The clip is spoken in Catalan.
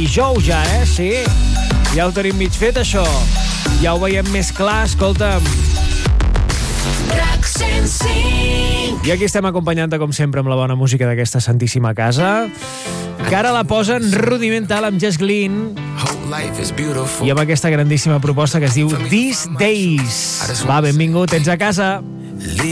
dijous ja, sí. Ja ho tenim mig fet, això. Ja ho veiem més clar, escolta'm. RAC 105. I aquí estem acompanyant-te, com sempre, amb la bona música d'aquesta santíssima casa, que ara la posen rudimental amb Jess Glynn i amb aquesta grandíssima proposta que es diu These Days. Va, benvingut, ets a casa.